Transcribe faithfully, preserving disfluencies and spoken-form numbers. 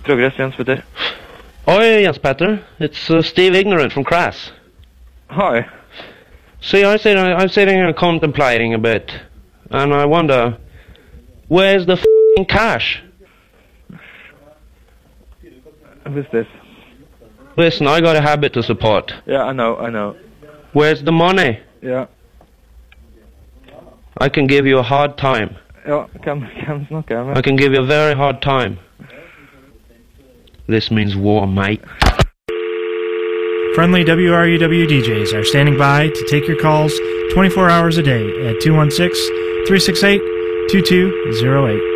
Progress, Jens Petter. Oi, Jens Petter. It's uh, Steve Ignorant from Crass. Hi. See, I sit, I'm sitting here contemplating a bit, and I wonder, where's the f***ing cash? Who's this? Listen, I got a habit to support. Yeah, I know, I know. Where's the money? Ja. I can give you a hard time. Ja, hvem, hvem snakker jeg med? I can give you a very hard time. This means war, mate. Friendly W R U W D Js are standing by to take your calls twenty-four hours a day at two one six, three six eight, two two zero eight.